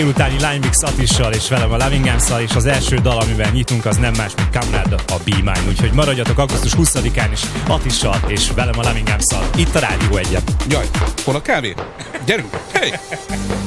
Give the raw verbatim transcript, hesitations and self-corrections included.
Utáni Line Mix Attissal és velem a Lovinghamszal, és az első dal, amivel nyitunk, az nem más, mint Kamrád, a Be Mine. Úgyhogy maradjatok augusztus huszadikán is Attissal és velem a Lovinghamszal itt a Rádió egyen. Jaj, hol a kávé? Gyerünk! Hey!